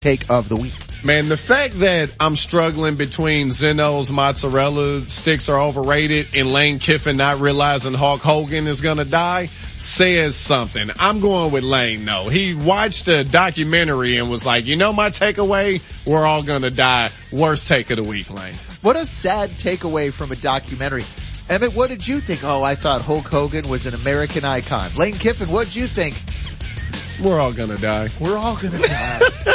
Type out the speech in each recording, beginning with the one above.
take of the week. Man, the fact that I'm struggling between Zeno's mozzarella sticks are overrated and Lane Kiffin not realizing Hulk Hogan is going to die says something. I'm going with Lane, though. He watched a documentary and was like, you know my takeaway? We're all going to die. Worst take of the week, Lane. What a sad takeaway from a documentary. Emmett, what did you think? Oh, I thought Hulk Hogan was an American icon. Lane Kiffin, what did you think? We're all going to die. We're all going to die.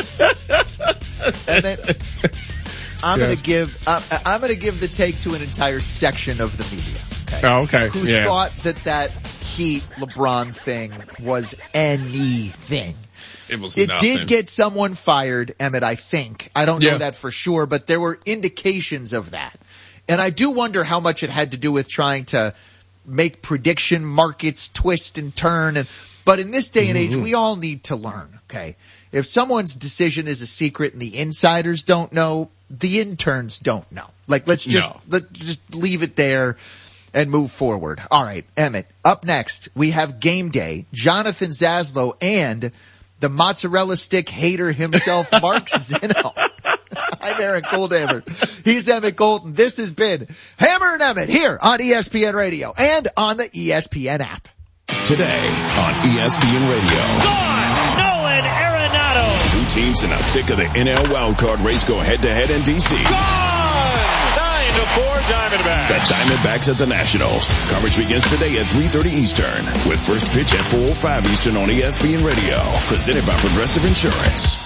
Emmett, I'm going to give the take to an entire section of the media. Okay? Oh, okay. Who thought that Heat LeBron thing was anything. It was It nothing. did get someone fired, Emmett, I think. I don't know that for sure, but there were indications of that. And I do wonder how much it had to do with trying to make prediction markets twist and turn. But in this day and age, we all need to learn, okay? If someone's decision is a secret and the insiders don't know, the interns don't know. Like, let's just leave it there and move forward. All right, Emmett, up next, we have Game Day, Jonathan Zaslow, and the mozzarella stick hater himself, Mark Zeno. I'm Aaron Goldhammer. He's Emmett Golden. This has been Hammer and Emmett here on ESPN Radio and on the ESPN app. Today on ESPN Radio. Gone! Nolan Arenado! Two teams in the thick of the NL wildcard race go head-to-head in D.C. Gone! 9-4 Diamondbacks. The Diamondbacks at the Nationals. Coverage begins today at 3:30 Eastern with first pitch at 4:05 Eastern on ESPN Radio. Presented by Progressive Insurance.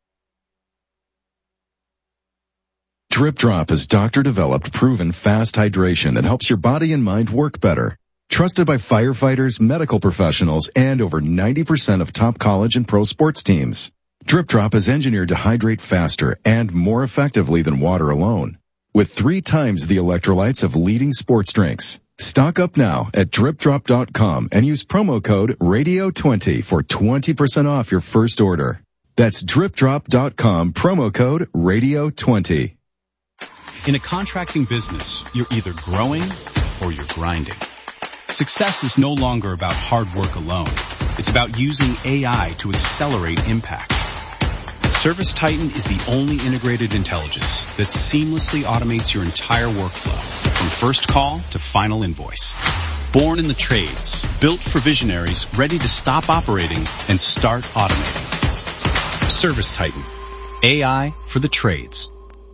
Drip Drop is doctor-developed, proven fast hydration that helps your body and mind work better. Trusted by firefighters, medical professionals, and over 90% of top college and pro sports teams. Drip Drop is engineered to hydrate faster and more effectively than water alone, with 3 times the electrolytes of leading sports drinks. Stock up now at dripdrop.com and use promo code RADIO20 for 20% off your first order. That's dripdrop.com, promo code RADIO20. In a contracting business, you're either growing or you're grinding. Success is no longer about hard work alone. It's about using AI to accelerate impact. ServiceTitan is the only integrated intelligence that seamlessly automates your entire workflow, from first call to final invoice. Born in the trades, built for visionaries ready to stop operating and start automating. ServiceTitan. AI for the trades.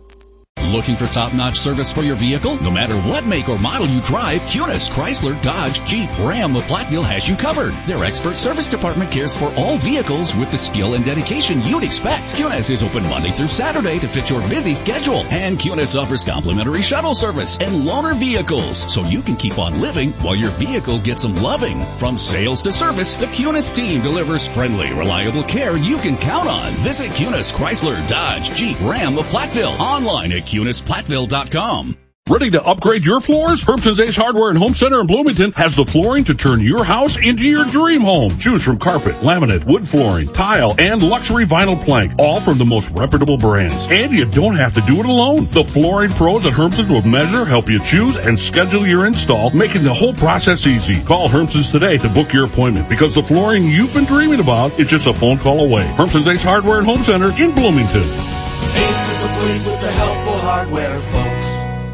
Looking for top-notch service for your vehicle? No matter what make or model you drive, Kunis, Chrysler, Dodge, Jeep, Ram of Platteville has you covered. Their expert service department cares for all vehicles with the skill and dedication you'd expect. Kunis is open Monday through Saturday to fit your busy schedule. And Kunis offers complimentary shuttle service and loaner vehicles, so you can keep on living while your vehicle gets some loving. From sales to service, the Kunis team delivers friendly, reliable care you can count on. Visit Kunis, Chrysler, Dodge, Jeep, Ram of Platteville. Online at KunisPlatteville.com. Ready to upgrade your floors? Hermson's Ace Hardware and Home Center in Bloomington has the flooring to turn your house into your dream home. Choose from carpet, laminate, wood flooring, tile, and luxury vinyl plank, all from the most reputable brands. And you don't have to do it alone. The flooring pros at Hermson's will measure, help you choose, and schedule your install, making the whole process easy. Call Hermson's today to book your appointment, because the flooring you've been dreaming about is just a phone call away. Hermson's Ace Hardware and Home Center in Bloomington. Ace is the place with the helpful hardware, folks.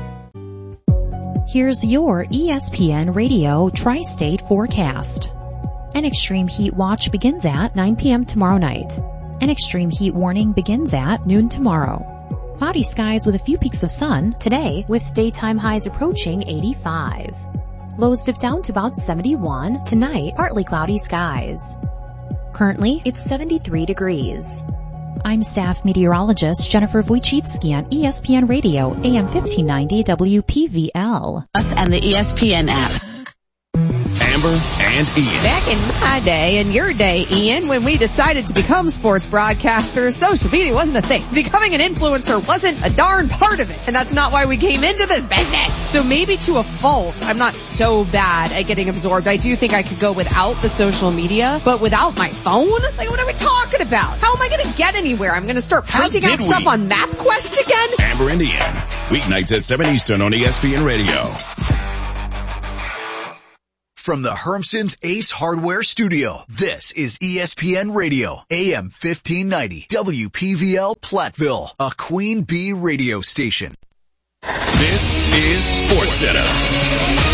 Here's your ESPN Radio Tri-State forecast. An extreme heat watch begins at 9 p.m. tomorrow night. An extreme heat warning begins at noon tomorrow. Cloudy skies with a few peaks of sun today, with daytime highs approaching 85. Lows dip down to about 71. Tonight, partly cloudy skies. Currently, it's 73 degrees. I'm staff meteorologist Jennifer Wojcicki on ESPN Radio, AM 1590 WPVL. Us and the ESPN app. Amber and Ian. Back in my day and your day, Ian, when we decided to become sports broadcasters, social media wasn't a thing. Becoming an influencer wasn't a darn part of it. And that's not why we came into this business. So maybe to a fault, I'm not so bad at getting absorbed. I do think I could go without the social media, but without my phone? Like, what are we talking about? How am I going to get anywhere? I'm going to start printing out stuff on MapQuest again? Amber and Ian. Weeknights at 7 Eastern on ESPN Radio. from the Hermson's Ace Hardware Studio, this is ESPN Radio, AM 1590, WPVL Platteville, a Queen Bee radio station. This is SportsCenter.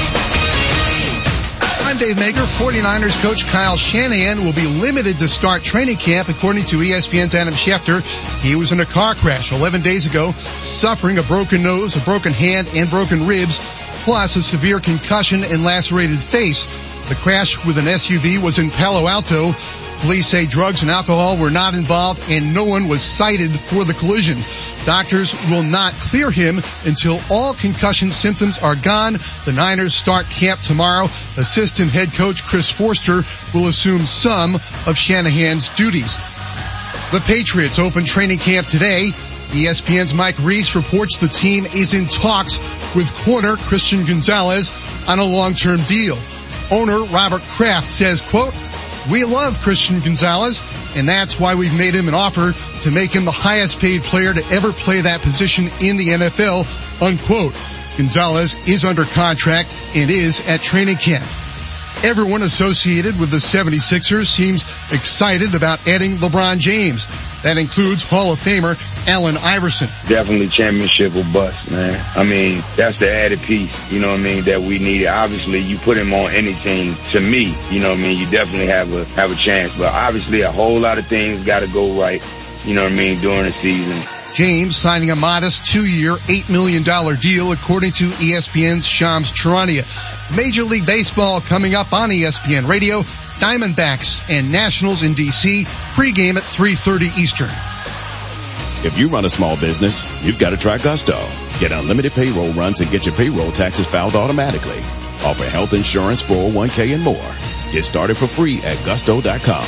I'm Dave Maker. 49ers coach Kyle Shanahan will be limited to start training camp, according to ESPN's Adam Schefter. He was in a car crash 11 days ago, suffering a broken nose, a broken hand, and broken ribs, plus a severe concussion and lacerated face. The crash with an SUV was in Palo Alto. Police say drugs and alcohol were not involved and no one was cited for the collision. Doctors will not clear him until all concussion symptoms are gone. The Niners start camp tomorrow. Assistant head coach Chris Forster will assume some of Shanahan's duties. The Patriots open training camp today. ESPN's Mike Reese reports the team is in talks with corner Christian Gonzalez on a long-term deal. Owner Robert Kraft says, quote, "We love Christian Gonzalez, and that's why we've made him an offer to make him the highest paid player to ever play that position in the NFL," unquote. Gonzalez is under contract and is at training camp. Everyone associated with the 76ers seems excited about adding LeBron James. That includes Hall of Famer Allen Iverson. Definitely championship or bust, man. I mean, that's the added piece, you know what I mean, that we needed. Obviously, you put him on any team, to me, you know what I mean, you definitely have a chance. But obviously, a whole lot of things got to go right, you know what I mean, during the season. James signing a modest 2-year, $8 million deal, according to ESPN's Shams Charania. Major League Baseball coming up on ESPN Radio. Diamondbacks and Nationals in D.C. Pregame at 3:30 Eastern. If you run a small business, you've got to try Gusto. Get unlimited payroll runs and get your payroll taxes filed automatically. Offer health insurance, 401k, and more. Get started for free at gusto.com.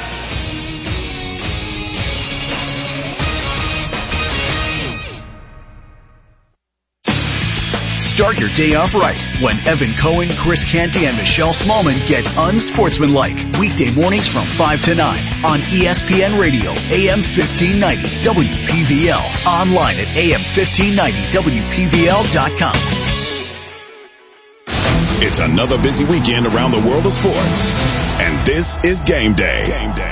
Start your day off right when Evan Cohen, Chris Canty, and Michelle Smallman get unsportsmanlike. Weekday mornings from 5 to 9 on ESPN Radio, AM 1590, WPVL. Online at AM1590WPVL.com. It's another busy weekend around the world of sports. And this is Game Day. Game Day.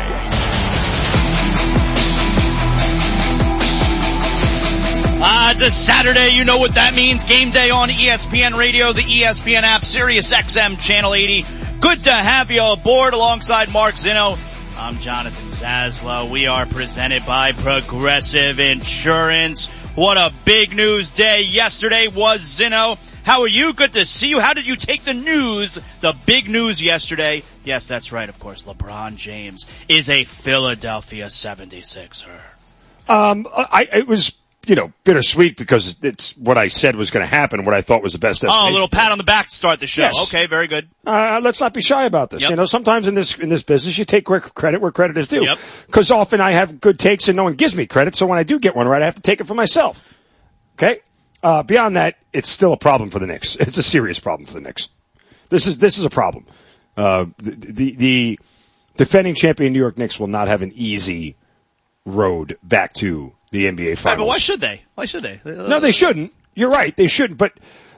It's a Saturday. You know what that means. Game Day on ESPN Radio, the ESPN app, Sirius XM Channel 80. Good to have you aboard alongside Mark Zinno. I'm Jonathan Zaslow. We are presented by Progressive Insurance. What a big news day yesterday was, Zinno. How are you? Good to see you. How did you take the news, the big news yesterday? Yes, that's right, of course. LeBron James is a Philadelphia 76er. It was, bittersweet because it's what I said was going to happen, what I thought was the best destination. Oh, a little pat on the back to start the show. Yes. Okay, very good. Let's not be shy about this. Yep. Sometimes in this business you take credit where credit is due. Yep. Because often I have good takes and no one gives me credit, so when I do get one right, I have to take it for myself. Okay? Beyond that, it's still a problem for the Knicks. It's a serious problem for the Knicks. This is a problem. The defending champion New York Knicks will not have an easy road back to the NBA Finals. Right, but why should they? No, they shouldn't. You're right. They shouldn't. But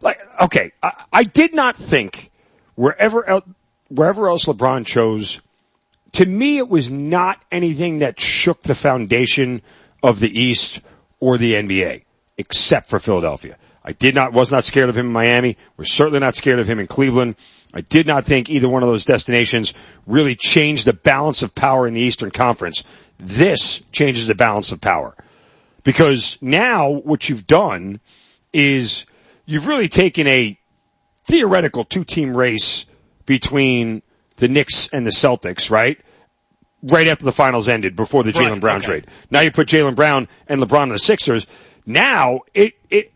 I did not think wherever else LeBron chose, to me it was not anything that shook the foundation of the East or the NBA, except for Philadelphia. Was not scared of him in Miami. We're certainly not scared of him in Cleveland. I did not think either one of those destinations really changed the balance of power in the Eastern Conference. This changes the balance of power. Because now what you've done is you've really taken a theoretical two-team race between the Knicks and the Celtics, right? Right after the finals ended, before the Jaylen Brown trade. Now you put Jaylen Brown and LeBron on the Sixers. Now it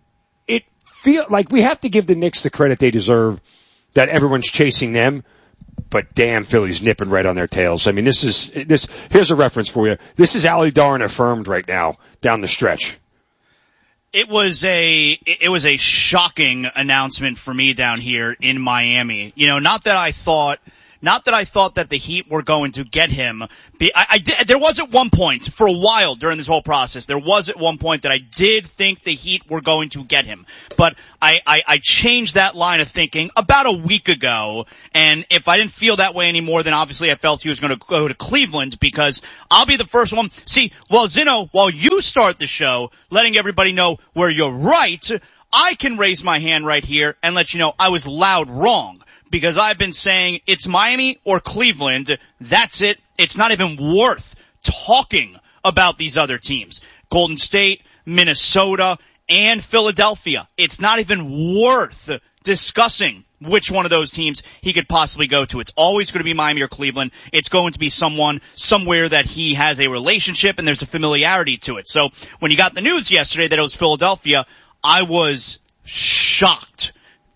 feel like we have to give the Knicks the credit they deserve, that everyone's chasing them. But damn, Philly's nipping right on their tails. I mean, here's a reference for you. This is Ali Darn affirmed right now down the stretch. It was a shocking announcement for me down here in Miami. Not that I thought Not that I thought that the Heat were going to get him. There was at one point, for a while during this whole process, there was at one point that I did think the Heat were going to get him. But I changed that line of thinking about a week ago, and if I didn't feel that way anymore, then obviously I felt he was going to go to Cleveland, because I'll be the first one. See, well, Zeno, while you start the show letting everybody know where you're right, I can raise my hand right here and let you know I was loud wrong. Because I've been saying it's Miami or Cleveland. That's it. It's not even worth talking about these other teams. Golden State, Minnesota, and Philadelphia. It's not even worth discussing which one of those teams he could possibly go to. It's always going to be Miami or Cleveland. It's going to be somewhere that he has a relationship and there's a familiarity to it. So when you got the news yesterday that it was Philadelphia, I was shocked.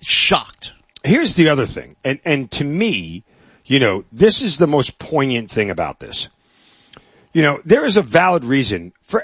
Here's the other thing, and to me, this is the most poignant thing about this. There is a valid reason for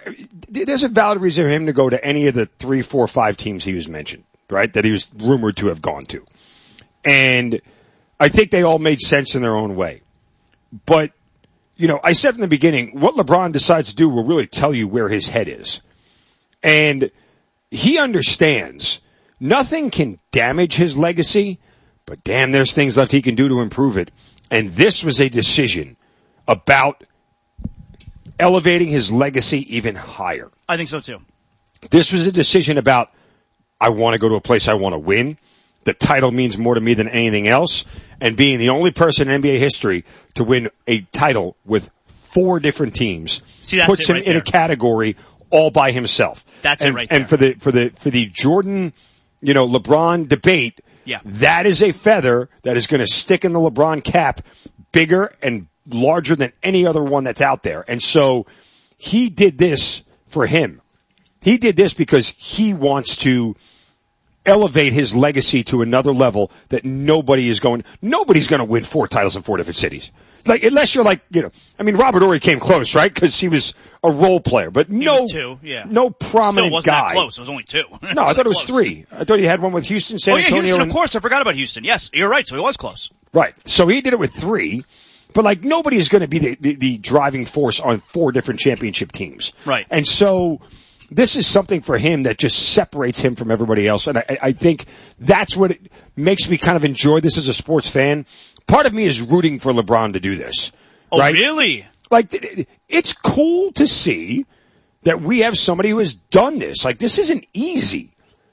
him to go to any of the 3, 4, 5 teams he was mentioned, right? That he was rumored to have gone to. And I think they all made sense in their own way. But, I said from the beginning, what LeBron decides to do will really tell you where his head is. And he understands nothing can damage his legacy, but damn, there's things left he can do to improve it. And this was a decision about elevating his legacy even higher. I think so too. This was a decision about, I want to go to a place I want to win. The title means more to me than anything else. And being the only person in NBA history to win a title with 4 different teams puts him in a category all by himself. That's it right there. And for the Jordan, LeBron debate, that is a feather that is going to stick in the LeBron cap bigger and larger than any other one that's out there. And so he did this for him. He did this because he wants to elevate his legacy to another level that nobody's going to win 4 titles in 4 different cities. Like, unless you're like, Robert Horry came close, right? Cause he was a role player, but no prominent Still wasn't guy. That close. It was only 2. No, I thought it was 3. I thought he had one with Houston, San Antonio. Houston, of course. I forgot about Houston. Yes, you're right. So he was close. Right. So he did it with 3. But like, nobody is going to be the driving force on 4 different championship teams. Right. And so this is something for him that just separates him from everybody else. And I think that's what it makes me kind of enjoy this as a sports fan. Part of me is rooting for LeBron to do this. Oh, right? Really? Like, it's cool to see that we have somebody who has done this. Like, this isn't easy.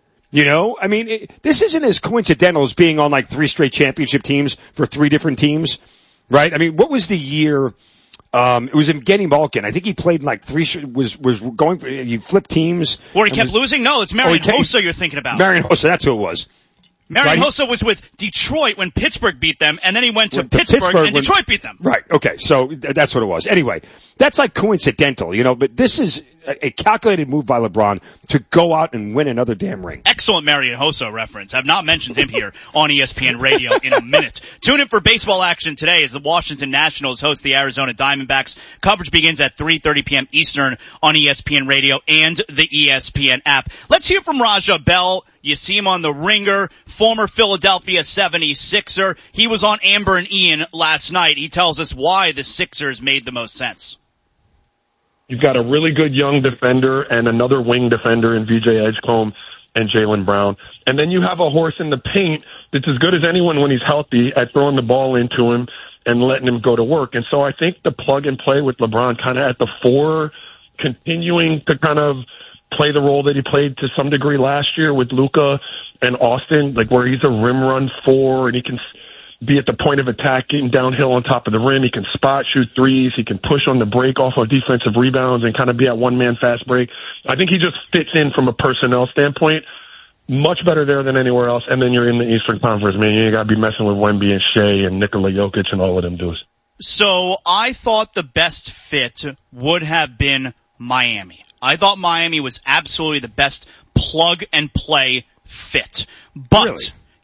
This isn't as coincidental as being on like 3 straight championship teams for 3 different teams. Right? What was the year? It was in Evgeny Malkin. I think he played in like 3, was going for, he flipped teams. Or he kept losing? No, it's Marion Hossa you're thinking about. Marion Hossa, that's who it was. Marion Hossa was with Detroit when Pittsburgh beat them, and then he went to Pittsburgh and Detroit beat them. Right, okay, so that's what it was. Anyway, that's like coincidental, but this is a calculated move by LeBron to go out and win another damn ring. Excellent Marion Hossa reference. I've not mentioned him here on ESPN Radio in a minute. Tune in for baseball action today as the Washington Nationals host the Arizona Diamondbacks. Coverage begins at 3:30 p.m. Eastern on ESPN Radio and the ESPN app. Let's hear from Raja Bell. You see him on The Ringer, former Philadelphia 76er. He was on Amber and Ian last night. He tells us why the Sixers made the most sense. You've got a really good young defender and another wing defender in VJ Edgecombe and Jaylen Brown. And then you have a horse in the paint that's as good as anyone when he's healthy at throwing the ball into him and letting him go to work. And so I think the plug and play with LeBron kind of at the 4, continuing to kind of play the role that he played to some degree last year with Luka and Austin, like where he's a rim run 4 and he can be at the point of attack, getting downhill on top of the rim. He can spot shoot threes. He can push on the break off of defensive rebounds and kind of be at one-man fast break. I think he just fits in from a personnel standpoint much better there than anywhere else. And then you're in the Eastern Conference, man. You got to be messing with Wemby and Shea and Nikola Jokic and all of them dudes. So I thought the best fit would have been Miami. I thought Miami was absolutely the best plug and play fit. But, really?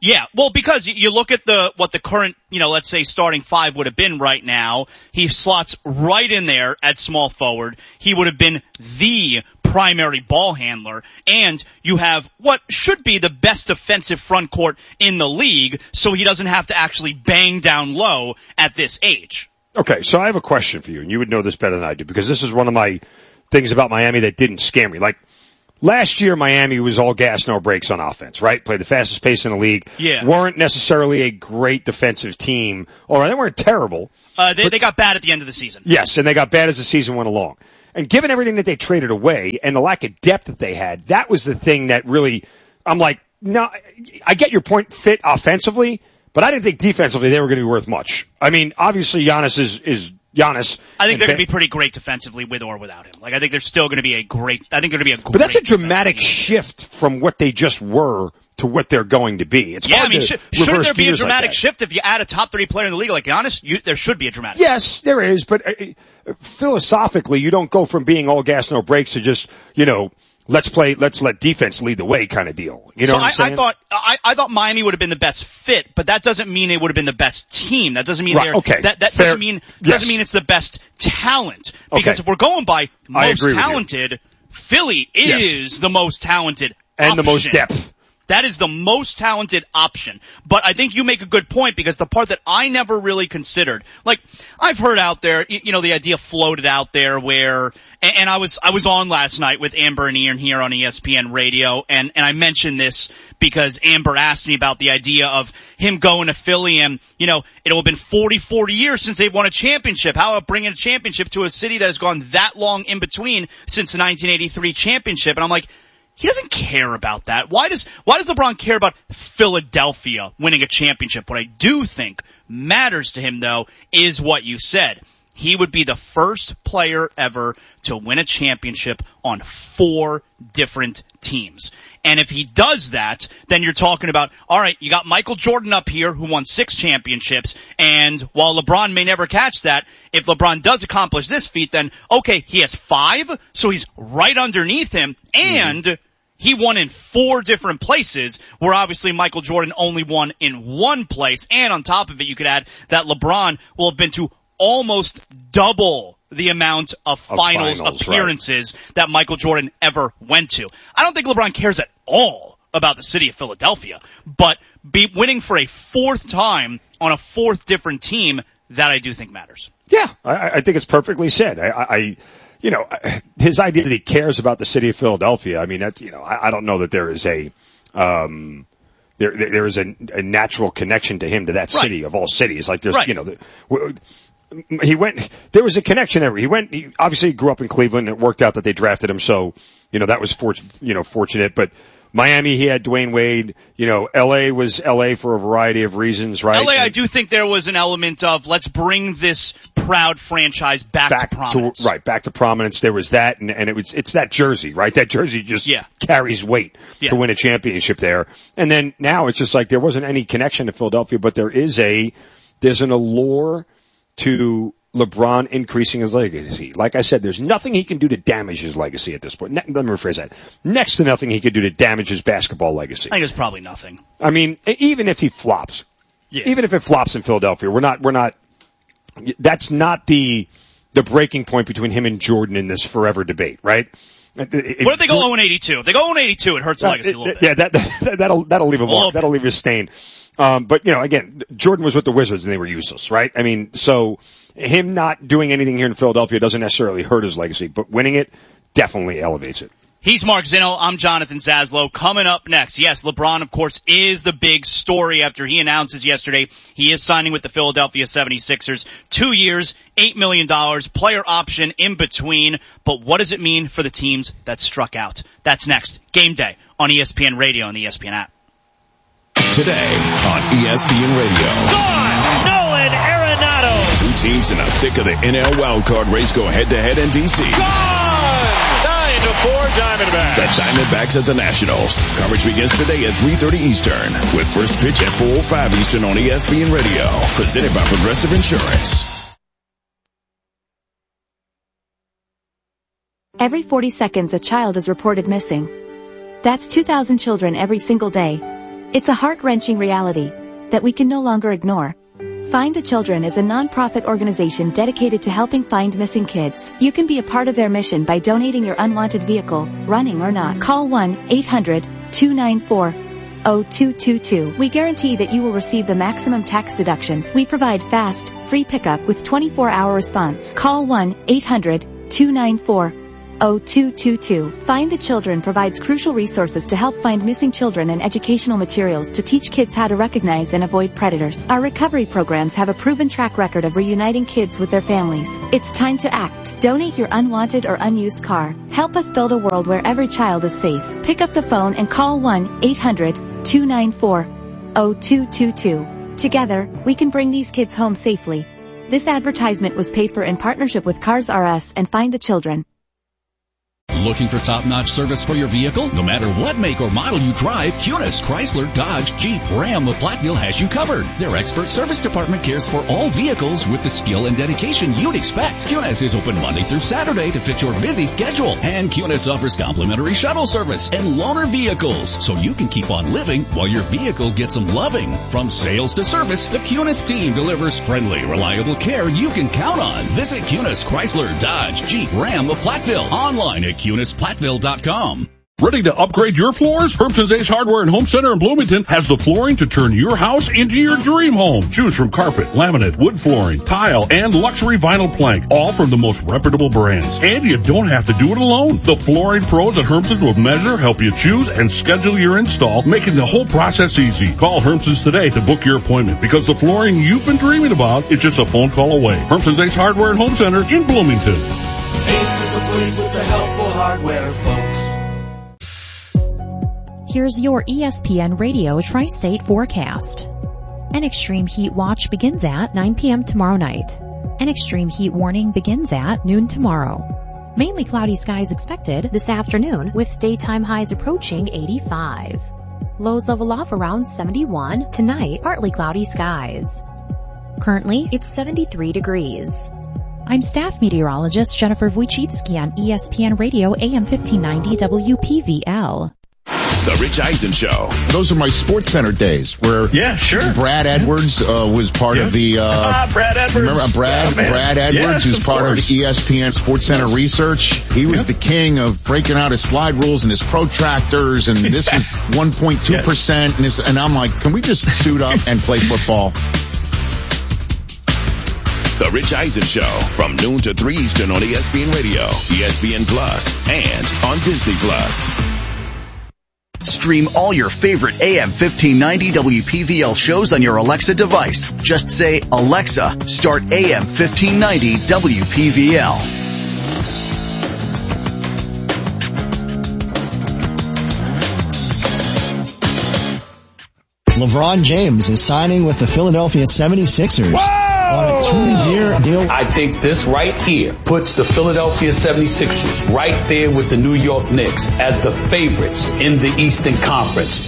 Yeah, well, because you look at what the current, let's say starting five would have been right now. He slots right in there at small forward. He would have been the primary ball handler, and you have what should be the best defensive front court in the league, so he doesn't have to actually bang down low at this age. Okay, so I have a question for you, and you would know this better than I do, because this is one of my things about Miami that didn't scare me. Like, last year, Miami was all gas, no brakes on offense, right? Played the fastest pace in the league. Yeah. Weren't necessarily a great defensive team. Or they weren't terrible. They got bad at the end of the season. Yes, and they got bad as the season went along. And given everything that they traded away and the lack of depth that they had, that was the thing that really, I'm like, no, I get your point fit offensively, but I didn't think defensively they were going to be worth much. I mean, obviously Giannis is Giannis. I think they're going to be pretty great defensively with or without him. Like, I think they're still going to be great. But that's a dramatic shift from what they just were to what they're going to be. It's hard to shouldn't there be a dramatic like shift if you add a top 30 player in the league like Giannis? There should be a dramatic Yes, there is, but philosophically, you don't go from being all gas, no brakes to just, let's let defense lead the way kind of deal. You know what I'm saying? I thought Miami would have been the best fit, but that doesn't mean it would have been the best team. That doesn't mean that doesn't mean it's the best talent. Because if we're going by most talented, Philly is the most talented and option. the most depth. That is the most talented option. But I think you make a good point, because the part that I never really considered, like, I've heard out there, the idea floated out there where, and I was on last night with Amber and Ian here on ESPN Radio, and I mentioned this because Amber asked me about the idea of him going to Philly, and, it'll have been 40 years since they've won a championship. How about bringing a championship to a city that has gone that long in between since the 1983 championship? And I'm like, he doesn't care about that. Why does LeBron care about Philadelphia winning a championship? What I do think matters to him, though, is what you said. He would be the first player ever to win a championship on 4 different teams. And if he does that, then you're talking about, all right, you got Michael Jordan up here who won 6 championships, and while LeBron may never catch that, if LeBron does accomplish this feat, then okay, he has 5, so he's right underneath him, and he won in 4 different places, where obviously Michael Jordan only won in 1 place, and on top of it, you could add that LeBron will have been to almost double the amount of finals appearances that Michael Jordan ever went to. I don't think LeBron cares at all about the city of Philadelphia, but winning for a 4th time on a 4th different team, that I do think matters. Yeah, I think it's perfectly said. His idea that he cares about the city of Philadelphia, I mean, that's, I don't know that there is there is a natural connection to him to that city of all cities. Like there's, there was a connection there. He obviously grew up in Cleveland, and it worked out that they drafted him, so, that was fortunate, but Miami, he had Dwayne Wade. LA was LA for a variety of reasons, right? LA, I do think there was an element of, let's bring this proud franchise back to prominence. Back to prominence. There was that, and it's that jersey, right? That jersey just carries weight to win a championship there. And then now it's just like there wasn't any connection to Philadelphia, but there's an allure to LeBron increasing his legacy. Like I said, there's nothing he can do to damage his legacy at this point. Let me rephrase that. Next to nothing he could do to damage his basketball legacy. I think it's probably nothing. I mean, even if he flops, even if it flops in Philadelphia, that's not the breaking point between him and Jordan in this forever debate, right? What if they go 0-82? If they go 0-82, it hurts the legacy a little bit. Yeah, that'll leave a mark. That'll leave a stain. But again, Jordan was with the Wizards and they were useless, right? I mean, so him not doing anything here in Philadelphia doesn't necessarily hurt his legacy, but winning it definitely elevates it. He's Mark Zinno. I'm Jonathan Zaslow. Coming up next, yes, LeBron, of course, is the big story after he announces yesterday he is signing with the Philadelphia 76ers. 2 years, $8 million, player option in between. But what does it mean for the teams that struck out? That's next. Game Day on ESPN Radio and the ESPN app. Today on ESPN Radio. Gone! Nolan Arenado! 2 teams in the thick of the NL wildcard race go head-to-head in D.C. Gone! 9-4 Diamondbacks. The Diamondbacks at the Nationals. Coverage begins today at 3:30 Eastern, with first pitch at 4:05 Eastern on ESPN Radio. Presented by Progressive Insurance. Every 40 seconds a child is reported missing. That's 2,000 children every single day. It's a heart-wrenching reality that we can no longer ignore. Find the Children is a non-profit organization dedicated to helping find missing kids. You can be a part of their mission by donating your unwanted vehicle, running or not. Call 1-800-294-0222. We guarantee that you will receive the maximum tax deduction. We provide fast, free pickup with 24-hour response. Call 1-800-294-0222. Find the Children provides crucial resources to help find missing children and educational materials to teach kids how to recognize and avoid predators. Our recovery programs have a proven track record of reuniting kids with their families. It's time to act. Donate your unwanted or unused car. Help us build a world where every child is safe. Pick up the phone and call 1-800-294-0222. Together, we can bring these kids home safely. This advertisement was paid for in partnership with Cars R Us and Find the Children. Looking for top-notch service for your vehicle? No matter what make or model you drive, Kunis, Chrysler, Dodge, Jeep, Ram of Platteville has you covered. Their expert service department cares for all vehicles with the skill and dedication you'd expect. Kunis is open Monday through Saturday to fit your busy schedule. And Kunis offers complimentary shuttle service and loaner vehicles, so you can keep on living while your vehicle gets some loving. From sales to service, the Kunis team delivers friendly, reliable care you can count on. Visit Kunis, Chrysler, Dodge, Jeep, Ram of Platteville. Online at KunisPlatteville.com. Ready to upgrade your floors? Hermson's Ace Hardware and Home Center in Bloomington has the flooring to turn your house into your dream home. Choose from carpet, laminate, wood flooring, tile, and luxury vinyl plank, all from the most reputable brands. And you don't have to do it alone. The flooring pros at Hermson's will measure, help you choose, and schedule your install, making the whole process easy. Call Hermson's today to book your appointment, because the flooring you've been dreaming about is just a phone call away. Hermson's Ace Hardware and Home Center in Bloomington. Ace is the place with the helpful hardware, folks. Here's your ESPN Radio Tri-State forecast. An extreme heat watch begins at 9 p.m. tomorrow night. An extreme heat warning begins at noon tomorrow. Mainly cloudy skies expected this afternoon, with daytime highs approaching 85. Lows level off around 71. Tonight, partly cloudy skies. Currently, it's 73 degrees. I'm staff meteorologist Jennifer Wojcicki on ESPN Radio AM 1590 WPVL. The Rich Eisen Show. Those are my Sports Center days where Brad Edwards was part of the Brad Edwards. Remember Brad Edwards, who's part of ESPN Sports Center Research. He was the king of breaking out his slide rules and his protractors, and this was 1.2%, and I'm like, can we just suit up and play football? The Rich Eisen Show from noon to 3 Eastern on ESPN Radio, ESPN Plus, and on Disney Plus. Stream all your favorite AM 1590 WPVL shows on your Alexa device. Just say, Alexa, start AM 1590 WPVL. LeBron James is signing with the Philadelphia 76ers. On a 2-year deal. I think this right here puts the Philadelphia 76ers right there with the New York Knicks as the favorites in the Eastern Conference.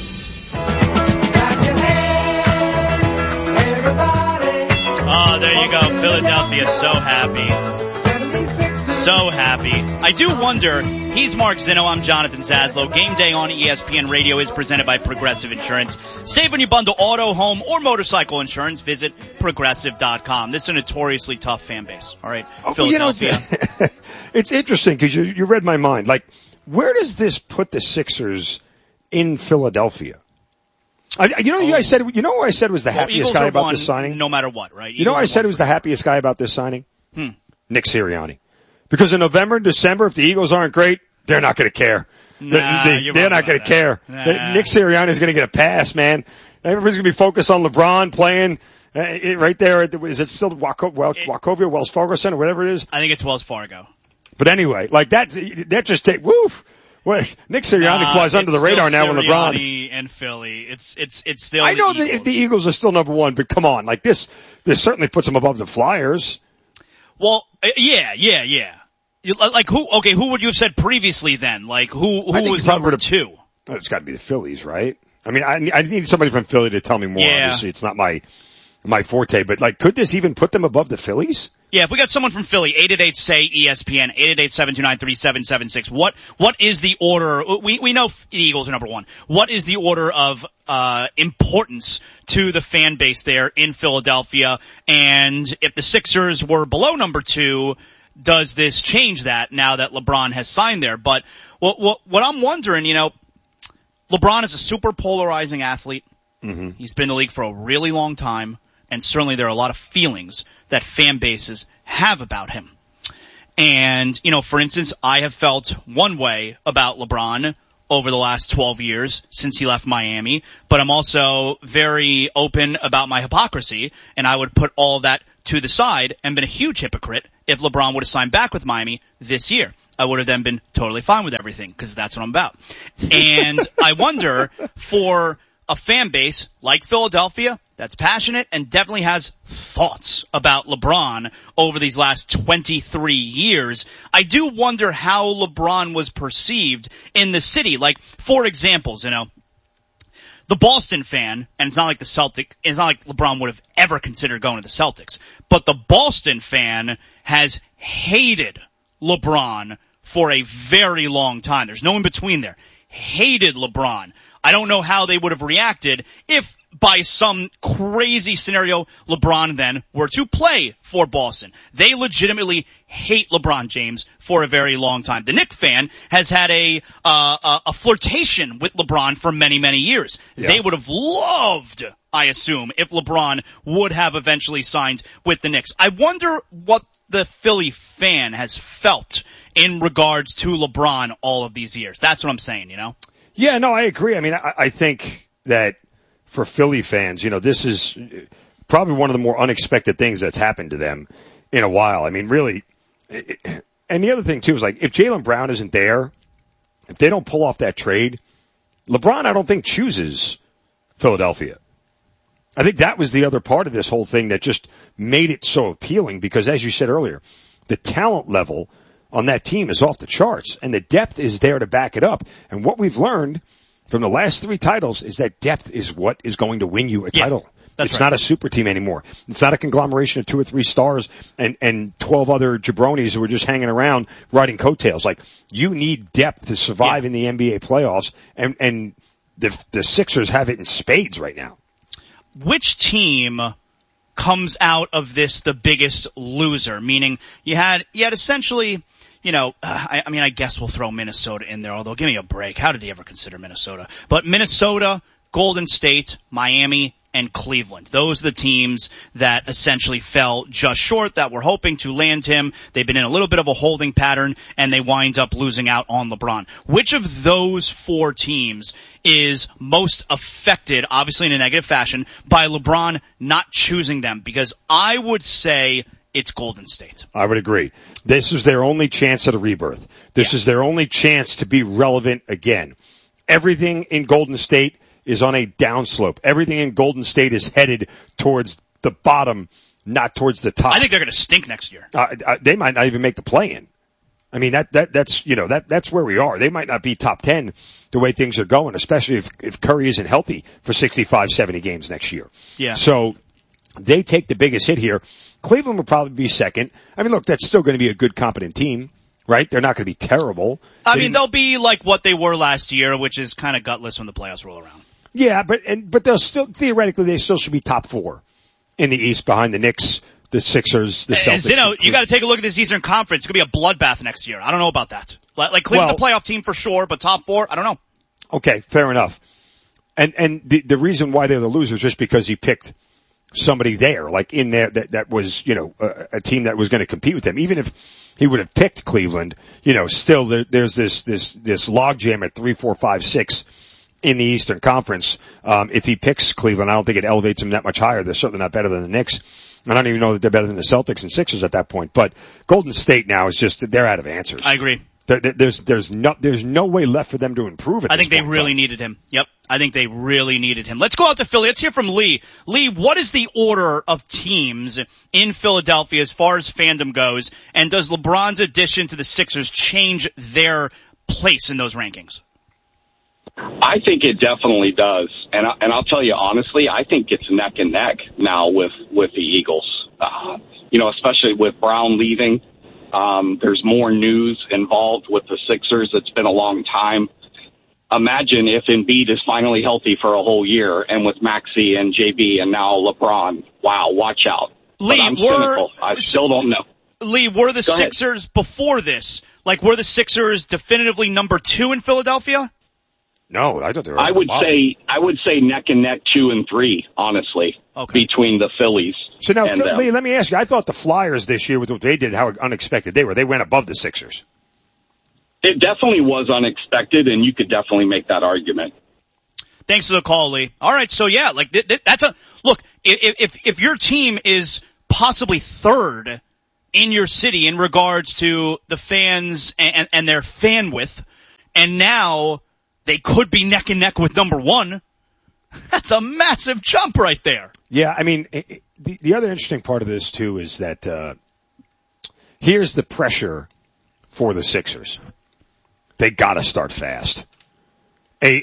Oh, there you go. Philadelphia, so happy. So happy. I do wonder, he's Mark Zinno, I'm Jonathan Zaslow. Game Day on ESPN Radio is presented by Progressive Insurance. Save when you bundle auto, home, or motorcycle insurance. Visit Progressive.com. This is a notoriously tough fan base. All right, Philadelphia. It's interesting because you read my mind. Like, where does this put the Sixers in Philadelphia? You guys said, you know who I said was the happiest guy about this signing? No matter what, right? You know who I said was the happiest guy about this signing? Nick Sirianni. Because in November and December, if the Eagles aren't great, they're not going to care. They're not going to care. Nick Sirianni is going to get a pass, man. Everybody's going to be focused on LeBron playing right there. Is it still Wachovia, Wells Fargo Center, whatever it is? I think it's Wells Fargo. But anyway, like that just take woof. Well, Nick Sirianni flies under the radar now with LeBron. Sirianni and Philly. It's still. I know that the Eagles are still number one, but come on, like this certainly puts them above the Flyers. Well, yeah. Like who would you have said previously then? Like who was number two? It's got to be the Phillies, right? I mean, I need somebody from Philly to tell me more. Yeah. Obviously, it's not my my forte, but like, could this even put them above the Phillies? Yeah, if we got someone from Philly, 888-SAY-ESPN, 888-729-3776. What is the order? We know the Eagles are number one. What is the order of importance to the fan base there in Philadelphia? And if the Sixers were below number 2, does this change that now that LeBron has signed there? But what I'm wondering, LeBron is a super polarizing athlete. Mm-hmm. He's been in the league for a really long time, and certainly there are a lot of feelings that fan bases have about him. And, for instance, I have felt one way about LeBron over the last 12 years since he left Miami, but I'm also very open about my hypocrisy, and I would put all of that to the side and been a huge hypocrite if LeBron would have signed back with Miami this year. I would have then been totally fine with everything, because that's what I'm about. And I wonder, for a fan base like Philadelphia that's passionate and definitely has thoughts about LeBron over these last 23 years, I do wonder how LeBron was perceived in the city. Like, for examples, the Boston fan, and it's not like LeBron would have ever considered going to the Celtics, but the Boston fan has hated LeBron for a very long time. There's no in between there. Hated LeBron. I don't know how they would have reacted if by some crazy scenario LeBron then were to play for Boston. They legitimately hate LeBron James for a very long time. The Knicks fan has had a flirtation with LeBron for many, many years. Yeah. They would have loved, I assume, if LeBron would have eventually signed with the Knicks. I wonder what the Philly fan has felt in regards to LeBron all of these years. That's what I'm saying, Yeah, no, I agree. I mean, I think that for Philly fans, this is probably one of the more unexpected things that's happened to them in a while. I mean, really. And the other thing, too, is like, if Jaylen Brown isn't there, if they don't pull off that trade, LeBron, I don't think, chooses Philadelphia. I think that was the other part of this whole thing that just made it so appealing, because, as you said earlier, the talent level on that team is off the charts, and the depth is there to back it up. And what we've learned from the last 3 titles is that depth is what is going to win you a title. It's right. Not a super team anymore. It's not a conglomeration of 2 or 3 stars and 12 other jabronis who are just hanging around riding coattails. Like, you need depth to survive in the NBA playoffs, and the Sixers have it in spades right now. Which team comes out of this the biggest loser? Meaning you had essentially, I guess we'll throw Minnesota in there, although give me a break. How did he ever consider Minnesota? But Minnesota, Golden State, Miami, and Cleveland. Those are the teams that essentially fell just short, that were hoping to land him. They've been in a little bit of a holding pattern, and they wind up losing out on LeBron. Which of those 4 teams is most affected, obviously in a negative fashion, by LeBron not choosing them? Because I would say it's Golden State. I would agree. This is their only chance at a rebirth. This is their only chance to be relevant again. Everything in Golden State is on a downslope. Everything in Golden State is headed towards the bottom, not towards the top. I think they're going to stink next year. They might not even make the play-in. I mean, that's where we are. They might not be top 10 the way things are going, especially if Curry isn't healthy for 65, 70 games next year. Yeah. So they take the biggest hit here. Cleveland will probably be second. I mean, look, that's still going to be a good, competent team, right? They're not going to be terrible. I mean, they'll be like what they were last year, which is kind of gutless when the playoffs roll around. Yeah, but they'll still, theoretically, they still should be top 4 in the East behind the Knicks, the Sixers, the Celtics. You got to take a look at this Eastern Conference. It's going to be a bloodbath next year. I don't know about that. Like Cleveland, the playoff team for sure, but top 4, I don't know. Okay, fair enough. And the reason why they're the losers is just because he picked somebody there, like in there that was, a team that was going to compete with them. Even if he would have picked Cleveland, still there's this logjam at 3, 4, 5, 6 in the Eastern Conference. If he picks Cleveland, I don't think it elevates him that much higher. They're certainly not better than the Knicks. I don't even know that they're better than the Celtics and Sixers at that point. But Golden State now is just, they're out of answers. I agree. There's no way left for them to improve at this point. I think they really needed him. Yep. I think they really needed him. Let's go out to Philly. Let's hear from Lee. Lee, what is the order of teams in Philadelphia as far as fandom goes? And does LeBron's addition to the Sixers change their place in those rankings? I think it definitely does. And I'll tell you honestly, I think it's neck and neck now with the Eagles. Especially with Brown leaving. There's more news involved with the Sixers. It's been a long time. Imagine if Embiid is finally healthy for a whole year, and with Maxey and JB and now LeBron. Wow, watch out. Lee, I'm cynical. I still don't know. Lee, were the Sixers before this? Like, were the Sixers definitively number 2 in Philadelphia? No, I thought they were. I would say neck and neck 2 and 3, honestly, between the Phillies. So now, and Lee, let me ask you. I thought the Flyers this year, with what they did, how unexpected they were. They went above the Sixers. It definitely was unexpected, and you could definitely make that argument. Thanks for the call, Lee. All right, so yeah, like that's a look. If your team is possibly third in your city in regards to the fans and their fan width, and now they could be neck and neck with number 1, that's a massive jump right there. Yeah, I mean, the other interesting part of this too is that here's the pressure for the Sixers. They gotta start fast. A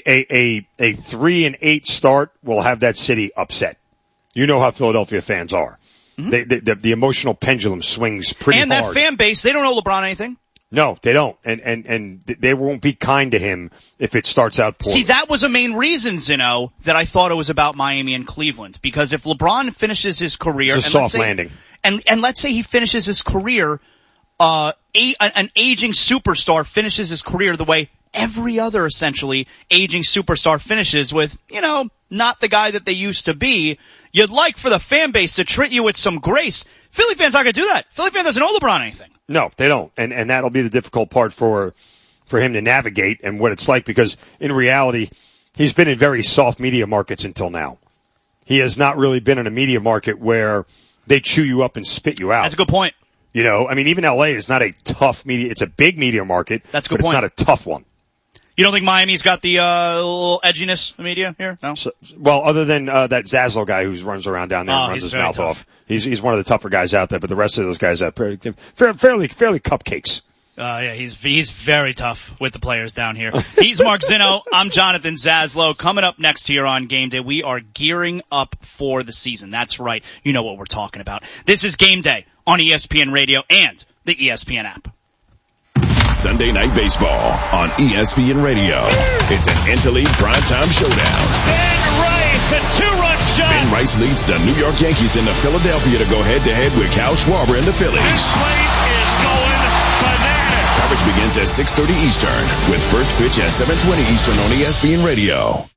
3-8 start will have that city upset. You know how Philadelphia fans are. Mm-hmm. The emotional pendulum swings pretty hard. And that fan base, they don't owe LeBron anything. No, they don't. And they won't be kind to him if it starts out poorly. See, that was a main reason, Zino, that I thought it was about Miami and Cleveland. Because if LeBron finishes his career, it's a soft landing. And let's say he finishes his career, an aging superstar finishes his career the way every other essentially aging superstar finishes, with, not the guy that they used to be. You'd like for the fan base to treat you with some grace. Philly fans aren't going to do that. Philly fan doesn't owe LeBron anything. No, they don't. And that'll be the difficult part for him to navigate and what it's like, because in reality, he's been in very soft media markets until now. He has not really been in a media market where they chew you up and spit you out. That's a good point. Even LA is not a tough media. It's a big media market. That's a good point. It's not a tough one. You don't think Miami's got the little edginess in the media here? No. Well, other than that Zaslow guy who runs around down there and runs his mouth off, he's one of the tougher guys out there. But the rest of those guys are fairly cupcakes. Yeah, he's very tough with the players down here. He's Mark Zinno. I'm Jonathan Zaslow. Coming up next here on Game Day, we are gearing up for the season. That's right. You know what we're talking about. This is Game Day on ESPN Radio and the ESPN app. Sunday Night Baseball on ESPN Radio. It's an Interleague primetime showdown. Ben Rice, a 2-run shot. Ben Rice leads the New York Yankees into Philadelphia to go head-to-head with Kyle Schwarber and the Phillies. This place is going bananas. Coverage begins at 6:30 Eastern with first pitch at 7:20 Eastern on ESPN Radio.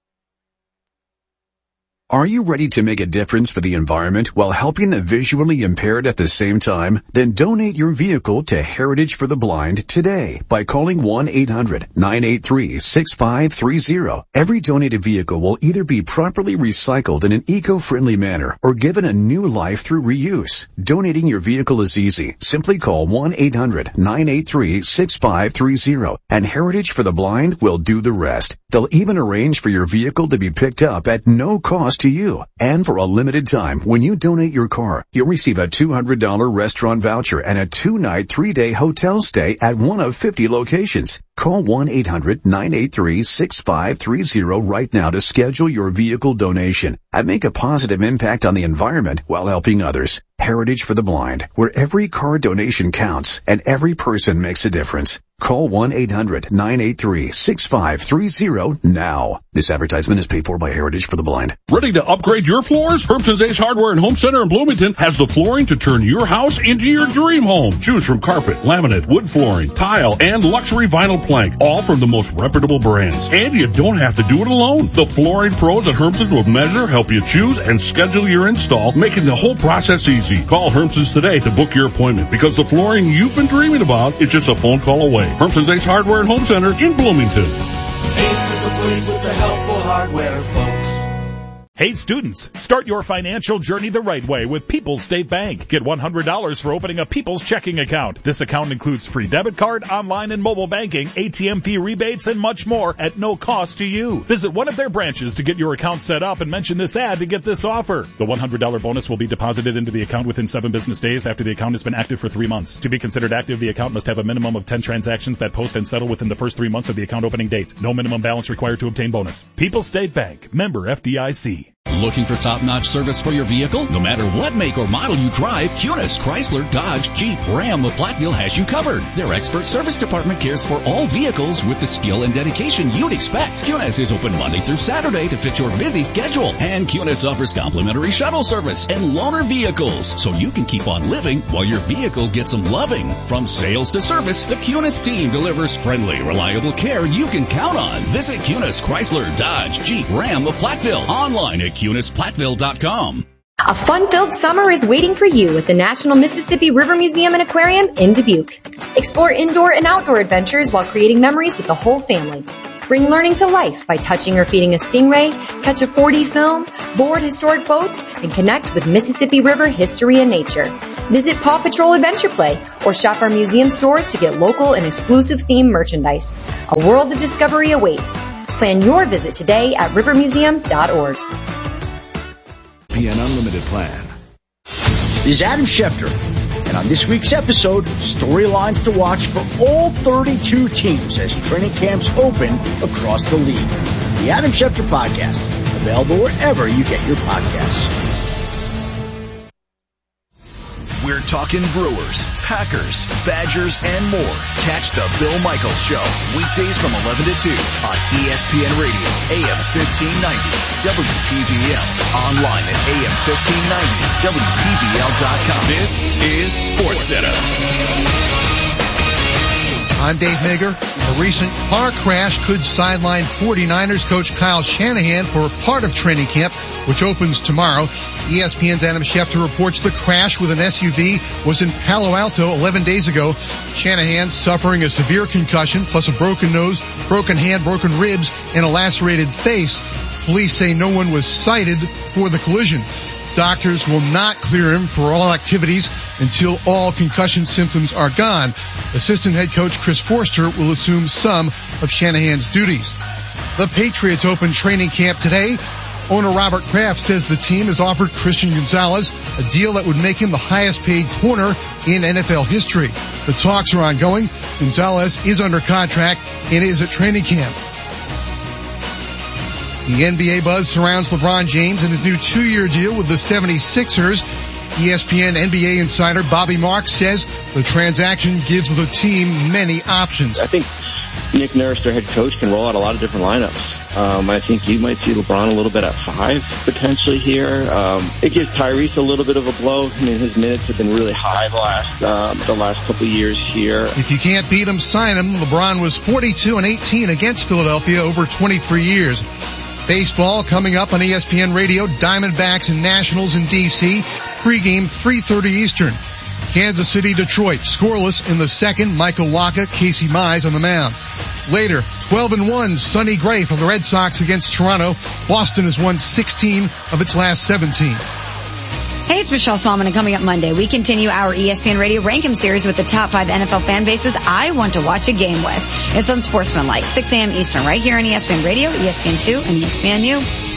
Are you ready to make a difference for the environment while helping the visually impaired at the same time? Then donate your vehicle to Heritage for the Blind today by calling 1-800-983-6530. Every donated vehicle will either be properly recycled in an eco-friendly manner or given a new life through reuse. Donating your vehicle is easy. Simply call 1-800-983-6530 and Heritage for the Blind will do the rest. They'll even arrange for your vehicle to be picked up at no cost to you. And for a limited time, when you donate your car, you'll receive a $200 restaurant voucher and a 2-night, 3-day hotel stay at one of 50 locations. Call 1-800-983-6530 right now to schedule your vehicle donation and make a positive impact on the environment while helping others. Heritage for the Blind, where every car donation counts and every person makes a difference. Call 1-800-983-6530 now. This advertisement is paid for by Heritage for the Blind. Ready to upgrade your floors? Herbston's Ace Hardware and Home Center in Bloomington has the flooring to turn your house into your dream home. Choose from carpet, laminate, wood flooring, tile, and luxury vinyl plank, all from the most reputable brands. And you don't have to do it alone. The flooring pros at Herbston's will measure, help you choose, and schedule your install, making the whole process easy. Call Herbston's today to book your appointment, because the flooring you've been dreaming about is just a phone call away. Herbston's Ace Hardware and Home Center in Bloomington. Ace is the place with the helpful hardware, folks. Hey students, start your financial journey the right way with People's State Bank. Get $100 for opening a People's checking account. This account includes free debit card, online and mobile banking, ATM fee rebates, and much more at no cost to you. Visit one of their branches to get your account set up and mention this ad to get this offer. The $100 bonus will be deposited into the account within 7 business days after the account has been active for 3 months. To be considered active, the account must have a minimum of 10 transactions that post and settle within the first 3 months of the account opening date. No minimum balance required to obtain bonus. People's State Bank. Member FDIC. Looking for top-notch service for your vehicle? No matter what make or model you drive, Kunis, Chrysler, Dodge, Jeep, Ram of Platteville has you covered. Their expert service department cares for all vehicles with the skill and dedication you'd expect. Kunis is open Monday through Saturday to fit your busy schedule. And Kunis offers complimentary shuttle service and loaner vehicles, so you can keep on living while your vehicle gets some loving. From sales to service, the Kunis team delivers friendly, reliable care you can count on. Visit Kunis, Chrysler, Dodge, Jeep, Ram of Platteville. Online at KunisPlatteville.com. A fun-filled summer is waiting for you at the National Mississippi River Museum and Aquarium in Dubuque. Explore indoor and outdoor adventures while creating memories with the whole family. Bring learning to life by touching or feeding a stingray, catch a 4D film, board historic boats, and connect with Mississippi River history and nature. Visit Paw Patrol Adventure Play or shop our museum stores to get local and exclusive themed merchandise. A world of discovery awaits. Plan your visit today at rivermuseum.org. ESPN Unlimited plan. This is Adam Schefter, and on this week's episode, storylines to watch for all 32 teams as training camps open across the league. The Adam Schefter Podcast, available wherever you get your podcasts. We're talking Brewers, Packers, Badgers, and more. Catch the Bill Michaels Show, weekdays from 11 to 2 on ESPN Radio, AM 1590, WPVL, online at AM1590, WPVL.com. This is SportsCenter. I'm Dave Mager. A recent car crash could sideline 49ers coach Kyle Shanahan for part of training camp, which opens tomorrow. ESPN's Adam Schefter reports the crash with an SUV was in Palo Alto 11 days ago. Shanahan suffering a severe concussion, plus a broken nose, broken hand, broken ribs, and a lacerated face. Police say no one was cited for the collision. Doctors will not clear him for all activities until all concussion symptoms are gone. Assistant head coach Chris Forster will assume some of Shanahan's duties. The Patriots open training camp today. Owner Robert Kraft says the team has offered Christian Gonzalez a deal that would make him the highest paid corner in NFL history. The talks are ongoing. Gonzalez is under contract and is at training camp. The NBA buzz surrounds LeBron James and his new 2-year deal with the 76ers. ESPN NBA insider Bobby Marks says the transaction gives the team many options. I think Nick Nurse, their head coach, can roll out a lot of different lineups. I think you might see LeBron a little bit at 5 potentially here. It gives Tyrese a little bit of a blow. I mean, his minutes have been really high the last couple of years here. If you can't beat him, sign him. LeBron was 42-18 against Philadelphia over 23 years. Baseball coming up on ESPN Radio. Diamondbacks and Nationals in D.C. Pregame 3:30 Eastern. Kansas City, Detroit. Scoreless in the second. Michael Wacha, Casey Mize on the mound. Later, 12-1, Sonny Gray from the Red Sox against Toronto. Boston has won 16 of its last 17. Hey, it's Michelle Smallman, and coming up Monday, we continue our ESPN Radio Rank 'em series with the top 5 NFL fan bases I want to watch a game with. It's on Sportsmanlike, 6 a.m. Eastern, right here on ESPN Radio, ESPN2, and ESPNU.